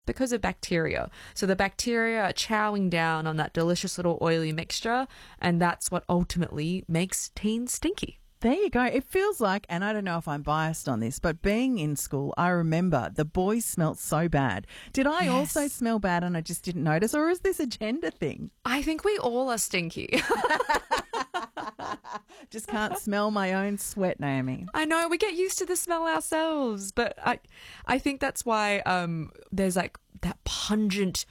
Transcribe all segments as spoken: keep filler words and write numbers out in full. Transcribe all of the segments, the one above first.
because of bacteria. So the bacteria are chowing down on that delicious little oily mixture, and that's what ultimately makes teens stinky. There you go. It feels like, and I don't know if I'm biased on this, but being in school, I remember the boys smelt so bad. Did I Yes. also smell bad and I just didn't notice, or is this a gender thing? I think we all are stinky. Just can't smell my own sweat, Naomi. I know, we get used to the smell ourselves, but I I think that's why um there's like that pungent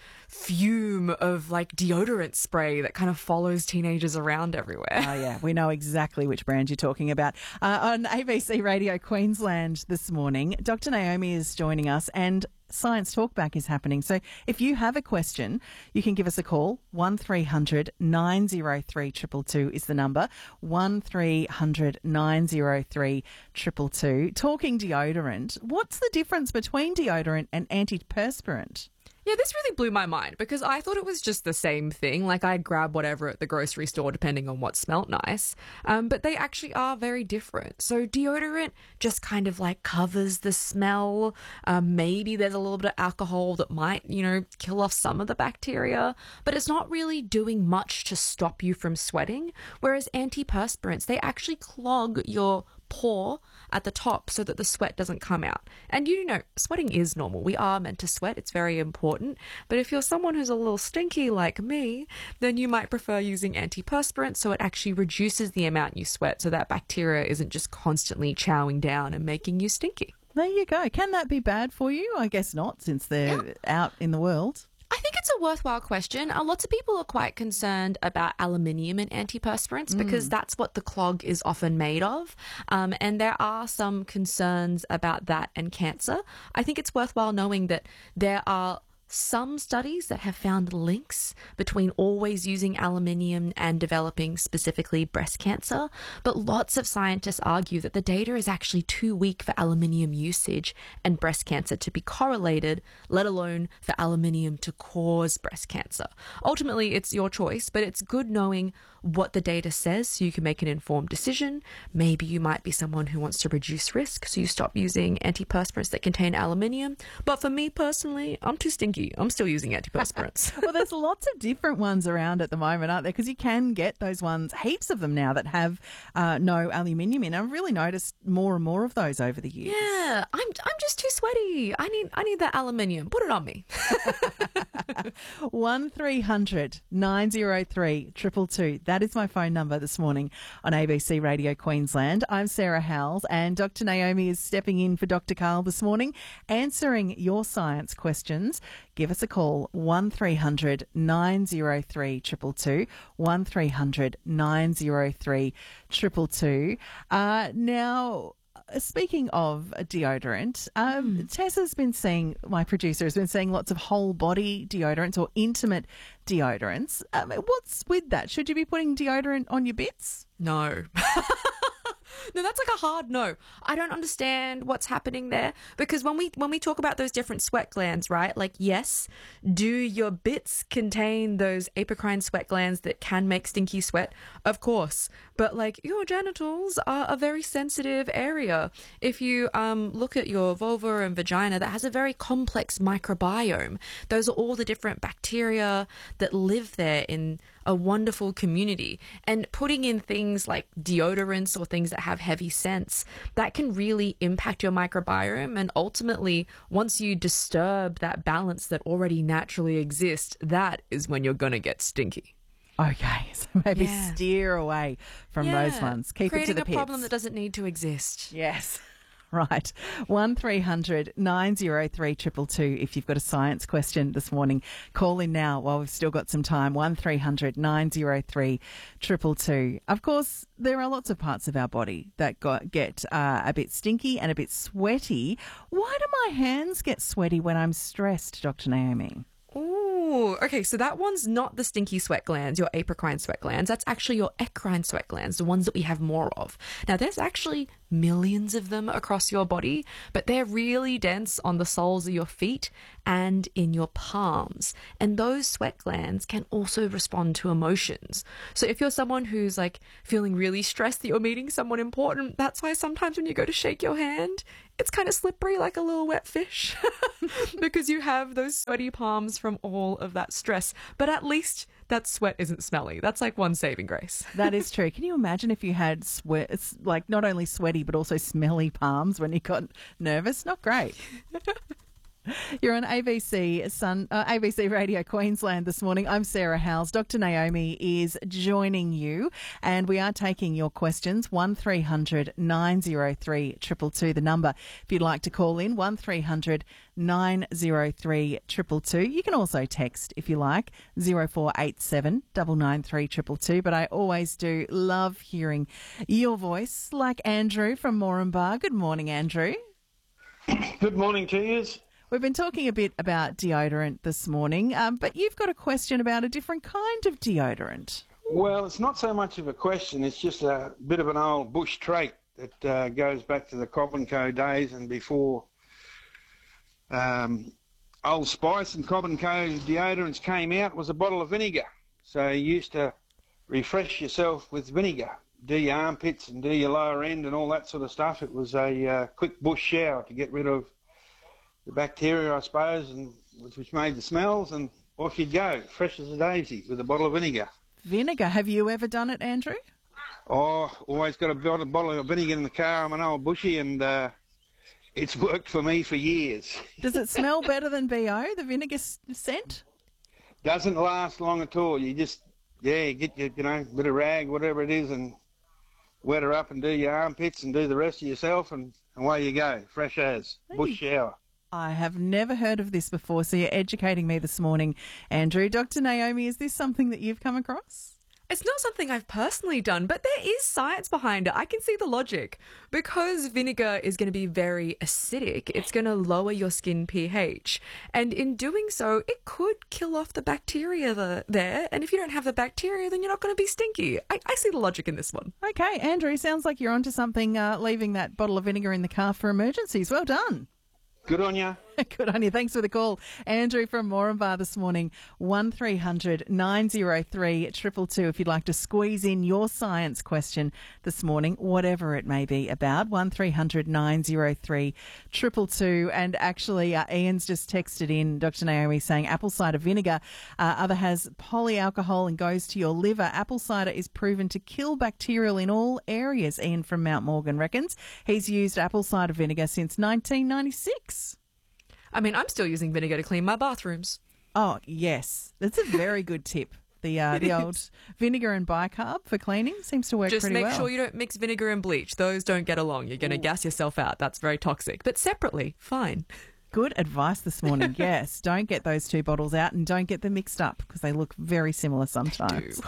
fume of like deodorant spray that kind of follows teenagers around everywhere. Oh, yeah. We know exactly which brand you're talking about. Uh, on A B C Radio Queensland this morning, Doctor Naomi is joining us and Science Talkback is happening. So if you have a question, you can give us a call. one three hundred nine oh three two two two is the number. one three hundred nine oh three two two two. Talking deodorant, what's the difference between deodorant and antiperspirant? Yeah, this really blew my mind because I thought it was just the same thing. Like I'd grab whatever at the grocery store depending on what smelt nice. Um, but they actually are very different. So deodorant just kind of like covers the smell. Um, maybe there's a little bit of alcohol that might, you know, kill off some of the bacteria, but it's not really doing much to stop you from sweating. Whereas antiperspirants, they actually clog your pore at the top so that the sweat doesn't come out. And you know, sweating is normal. We are meant to sweat. It's very important. But if you're someone who's a little stinky like me, then you might prefer using antiperspirant so it actually reduces the amount you sweat so that bacteria isn't just constantly chowing down and making you stinky. There you go. Can that be bad for you? I guess not, since they're Yeah. out in the world. I think it's a worthwhile question. Uh, lots of people are quite concerned about aluminium in antiperspirants because that's what the clog is often made of. Um, and there are some concerns about that and cancer. I think it's worthwhile knowing that there are some studies that have found links between always using aluminium and developing specifically breast cancer, but lots of scientists argue that the data is actually too weak for aluminium usage and breast cancer to be correlated, let alone for aluminium to cause breast cancer. Ultimately, it's your choice, but it's good knowing what the data says so you can make an informed decision. Maybe you might be someone who wants to reduce risk, so you stop using antiperspirants that contain aluminium. But for me personally, I'm too stinky. I'm still using antiperspirants. Well, there's lots of different ones around at the moment, aren't there? Because you can get those ones, heaps of them now that have uh, no aluminium in. I've really noticed more and more of those over the years. Yeah, I'm I'm just too sweaty. I need I need that aluminium. Put it on me. one three hundred nine oh three two two two. That is my phone number this morning on A B C Radio Queensland. I'm Sarah Howells and Doctor Naomi is stepping in for Doctor Carl this morning, answering your science questions. Give us a call, one three hundred nine oh three two two two, one three hundred nine oh three two two two. Uh, now, speaking of deodorant, um, mm. Tessa's been seeing, my producer has been seeing lots of whole body deodorants or intimate deodorants. Um, what's with that? Should you be putting deodorant on your bits? No. No, that's like a hard no. I don't understand what's happening there because when we when we talk about those different sweat glands, right? Like, yes, do your bits contain those apocrine sweat glands that can make stinky sweat? Of course. But like your genitals are a very sensitive area. If you um, look at your vulva and vagina, that has a very complex microbiome. Those are all the different bacteria that live there in a wonderful community. And putting in things like deodorants or things that have heavy scents, that can really impact your microbiome. And ultimately, once you disturb that balance that already naturally exists, that is when you're going to get stinky. Okay, so maybe Yeah. steer away from Yeah, those ones. Keep it to creating the a pits. problem that doesn't need to exist. Yes. Right. one three hundred nine oh three two two two if you've got a science question this morning. Call in now while we've still got some time. one three hundred nine oh three two two two. Of course, there are lots of parts of our body that got, get uh, a bit stinky and a bit sweaty. Why do my hands get sweaty when I'm stressed, Doctor Naomi? Ooh, okay, so that one's not the stinky sweat glands, your apocrine sweat glands. That's actually your eccrine sweat glands, the ones that we have more of. Now, there's actually millions of them across your body, but they're really dense on the soles of your feet and in your palms. And those sweat glands can also respond to emotions. So if you're someone who's like feeling really stressed that you're meeting someone important, that's why sometimes when you go to shake your hand, it's kind of slippery like a little wet fish because you have those sweaty palms from all of that stress. But at least that sweat isn't smelly. That's like one saving grace. That is true. Can you imagine if you had sweat, it's like not only sweaty but also smelly palms when you got nervous? Not great. You're on A B C Sun, uh, A B C Radio Queensland this morning. I'm Sarah Howells. Doctor Naomi is joining you, and we are taking your questions. one three hundred nine oh three two two two, the number if you'd like to call in. one three hundred nine oh three two two two. You can also text if you like, zero four eight seven nine nine three two two two. But I always do love hearing your voice, like Andrew from Moranbah. Good morning, Andrew. Good morning to you. We've been talking a bit about deodorant this morning, um, but you've got a question about a different kind of deodorant. Well, it's not so much of a question. It's just a bit of an old bush trait that uh, goes back to the Cobb and Co days and before um, Old Spice and Cobb and Co deodorants came out was a bottle of vinegar. So you used to refresh yourself with vinegar, do your armpits and do your lower end and all that sort of stuff. It was a uh, quick bush shower to get rid of the bacteria, I suppose, and which made the smells, and off you'd go, fresh as a daisy, with a bottle of vinegar. Vinegar. Have you ever done it, Andrew? Oh, always got a bottle of vinegar in the car. I'm an old bushy, and uh, it's worked for me for years. Does it smell better than B O, the vinegar scent? Doesn't last long at all. You just, yeah, you get your, you know, bit of rag, whatever it is, and wet her up and do your armpits and do the rest of yourself, and away you go, fresh as, bush shower. I have never heard of this before, so you're educating me this morning, Andrew. Doctor Naomi, is this something that you've come across? It's not something I've personally done, but there is science behind it. I can see the logic. Because vinegar is going to be very acidic, it's going to lower your skin pH. And in doing so, it could kill off the bacteria the, there. And if you don't have the bacteria, then you're not going to be stinky. I, I see the logic in this one. Okay, Andrew, sounds like you're onto something, uh, leaving that bottle of vinegar in the car for emergencies. Well done. Good on you. Good on you. Thanks for the call. Andrew from Moranbah this morning, one three hundred nine oh three two two two if you'd like to squeeze in your science question this morning, whatever it may be about, one three hundred nine oh three two two two. And actually, uh, Ian's just texted in, Doctor Naomi, saying apple cider vinegar uh, other has polyalcohol and goes to your liver. Apple cider is proven to kill bacterial in all areas, Ian from Mount Morgan reckons. He's used apple cider vinegar since nineteen ninety-six. I mean, I'm still using vinegar to clean my bathrooms. Oh, yes. That's a very good tip. The uh, the old vinegar and bicarb for cleaning seems to work Just pretty well. Just make sure you don't mix vinegar and bleach. Those don't get along. You're going to gas yourself out. That's very toxic. But separately, fine. Good advice this morning. Yes, don't get those two bottles out and don't get them mixed up because they look very similar sometimes.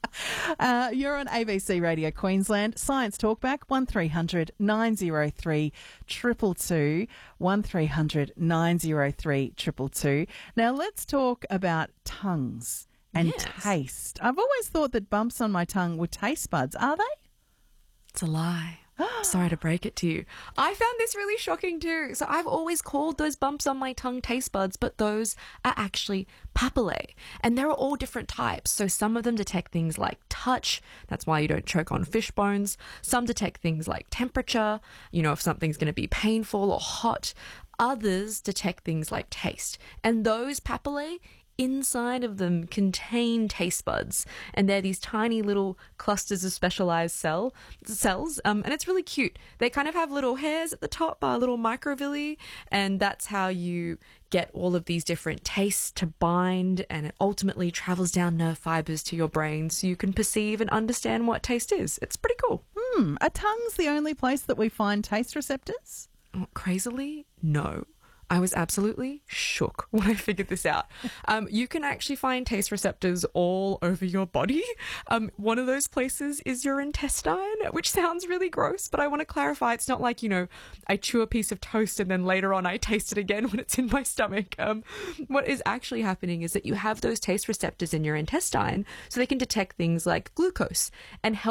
uh, you're on A B C Radio Queensland. Science Talkback, one three hundred nine oh three two two two, one three hundred nine oh three two two two. Now let's talk about tongues and yes. taste. I've always thought that bumps on my tongue were taste buds. Are they? It's a lie. Sorry to break it to you. I found this really shocking too. So I've always called those bumps on my tongue taste buds, but those are actually papillae. And there are all different types. So some of them detect things like touch. That's why you don't choke on fish bones. Some detect things like temperature, you know, if something's going to be painful or hot. Others detect things like taste. And those papillae inside of them contain taste buds, and they're these tiny little clusters of specialized cell cells, um, and it's really cute. They kind of have little hairs at the top, uh, little microvilli, and that's how you get all of these different tastes to bind, and it ultimately travels down nerve fibers to your brain so you can perceive and understand what taste is. It's pretty cool. Hmm. Are tongues the only place that we find taste receptors? Oh, crazily, no. I was absolutely shook when I figured this out. Um, you can actually find taste receptors all over your body. Um, one of those places is your intestine, which sounds really gross, but I want to clarify it's not like, you know, I chew a piece of toast and then later on I taste it again when it's in my stomach. Um, what is actually happening is that you have those taste receptors in your intestine so they can detect things like glucose and help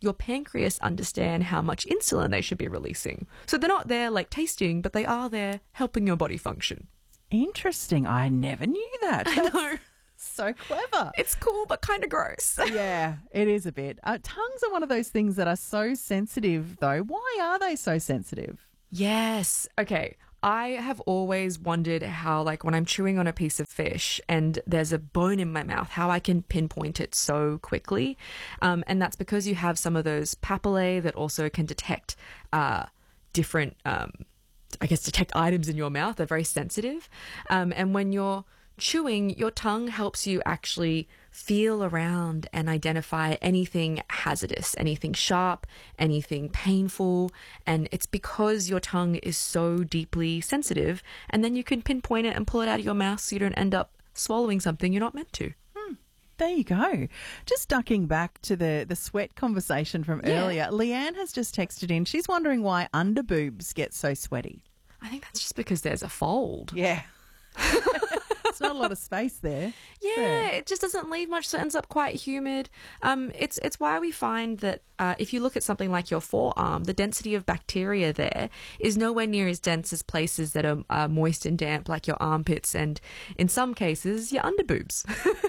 your pancreas understand how much insulin they should be releasing. So they're not there like tasting, but they are there helping your body function. Interesting. I never knew that. I know. So clever. It's cool, but kind of gross. Yeah, it is a bit. Uh, tongues are one of those things that are so sensitive, though. Why are they so sensitive? Yes. Okay. I have always wondered how, like, when I'm chewing on a piece of fish and there's a bone in my mouth, how I can pinpoint it so quickly. Um, and that's because you have some of those papillae that also can detect uh, different, um, I guess, detect items in your mouth. They're very sensitive. Um, and when you're chewing, your tongue helps you actually feel around and identify anything hazardous, anything sharp, anything painful. And it's because your tongue is so deeply sensitive, and then you can pinpoint it and pull it out of your mouth so you don't end up swallowing something you're not meant to. Hmm. There you go. Just ducking back to the, the sweat conversation from Yeah. earlier, Leanne has just texted in. She's wondering why underboobs get so sweaty. I think that's just because there's a fold. Yeah. There's not a lot of space there. Yeah, it just doesn't leave much, so it ends up quite humid. Um, it's it's why we find that uh, if you look at something like your forearm, the density of bacteria there is nowhere near as dense as places that are uh, moist and damp, like your armpits and, in some cases, your underboobs.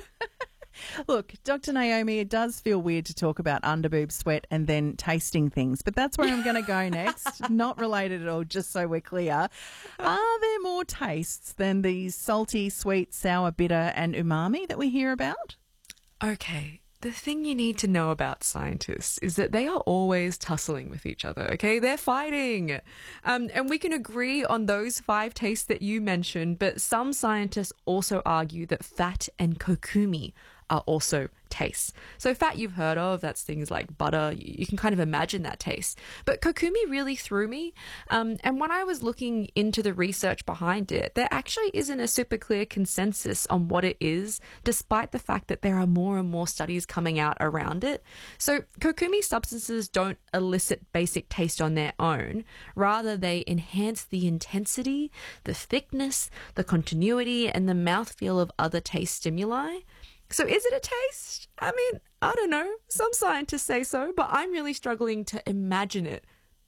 Look, Doctor Naomi, it does feel weird to talk about underboob sweat and then tasting things, but that's where I'm going to go next. Not related at all, just so we're clear. Are there more tastes than the salty, sweet, sour, bitter and umami that we hear about? Okay. The thing you need to know about scientists is that they are always tussling with each other, okay? They're fighting. Um, and we can agree on those five tastes that you mentioned, but some scientists also argue that fat and kokumi are also tastes. So fat you've heard of, that's things like butter. You, you can kind of imagine that taste. But kokumi really threw me. Um, and when I was looking into the research behind it, there actually isn't a super clear consensus on what it is, despite the fact that there are more and more studies coming out around it. So kokumi substances don't elicit basic taste on their own. Rather, they enhance the intensity, the thickness, the continuity, and the mouthfeel of other taste stimuli. So is it a taste? I mean, I don't know. Some scientists say so, but I'm really struggling to imagine it.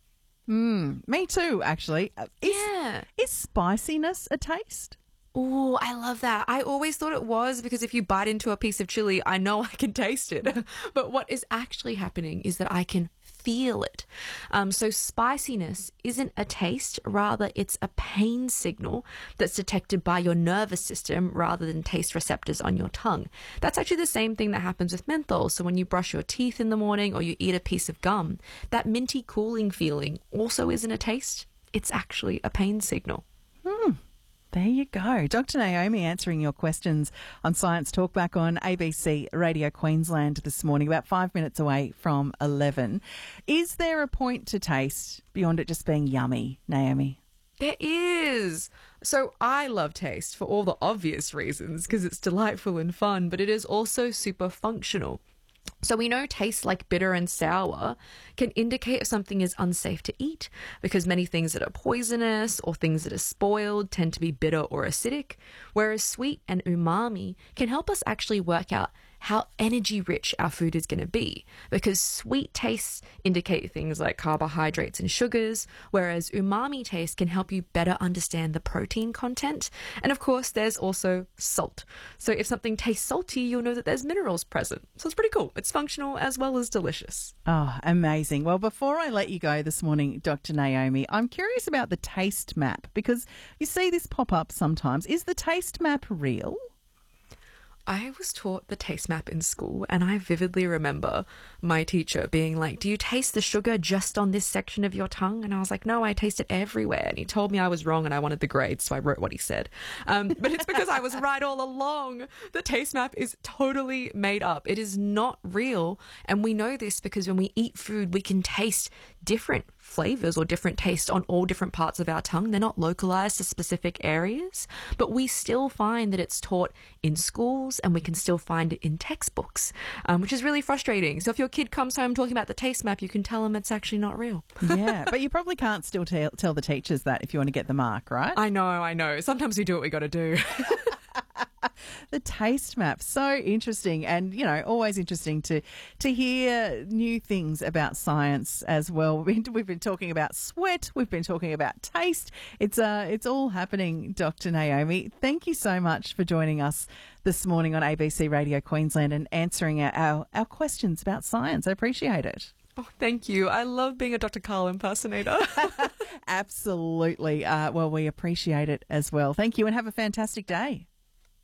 Mm, me too, actually. Is, Yeah. Is spiciness a taste? Oh, I love that. I always thought it was because if you bite into a piece of chili, I know I can taste it. But what is actually happening is that I can feel it. Um, so spiciness isn't a taste, rather it's a pain signal that's detected by your nervous system rather than taste receptors on your tongue. That's actually the same thing that happens with menthol. So when you brush your teeth in the morning or you eat a piece of gum, that minty cooling feeling also isn't a taste. It's actually a pain signal. Hmm. There you go. Doctor Naomi answering your questions on Science Talk back on A B C Radio Queensland this morning, about five minutes away from eleven. Is there a point to taste beyond it just being yummy, Naomi? There is. So I love taste for all the obvious reasons because it's delightful and fun, but it is also super functional. So we know tastes like bitter and sour can indicate if something is unsafe to eat because many things that are poisonous or things that are spoiled tend to be bitter or acidic, whereas sweet and umami can help us actually work out how energy rich our food is going to be, because sweet tastes indicate things like carbohydrates and sugars, whereas umami taste can help you better understand the protein content. And of course, there's also salt. So if something tastes salty, you'll know that there's minerals present. So it's pretty cool. It's functional as well as delicious. Oh, amazing. Well, before I let you go this morning, Doctor Naomi, I'm curious about the taste map because you see this pop up sometimes. Is the taste map real? I was taught the taste map in school, and I vividly remember my teacher being like, do you taste the sugar just on this section of your tongue? And I was like, no, I taste it everywhere. And he told me I was wrong and I wanted the grade, so I wrote what he said. Um, but it's because I was right all along. The taste map is totally made up. It is not real. And we know this because when we eat food, we can taste different flavors or different tastes on all different parts of our tongue. They're not localized to specific areas, but we still find that it's taught in schools and we can still find it in textbooks, um, which is really frustrating. So if your kid comes home talking about the taste map, you can tell them it's actually not real. Yeah, but you probably can't still tell, tell the teachers that if you want to get the mark, right? I know, I know. Sometimes we do what we got to do. The taste map, so interesting, and you know, always interesting to to hear new things about science as well. We've been, we've been talking about sweat, we've been talking about taste. It's uh, it's all happening, Doctor Naomi. Thank you so much for joining us this morning on A B C Radio Queensland and answering our our, our questions about science. I appreciate it. Oh, thank you. I love being a Doctor Karl impersonator. Absolutely. Uh, well, we appreciate it as well. Thank you and have a fantastic day.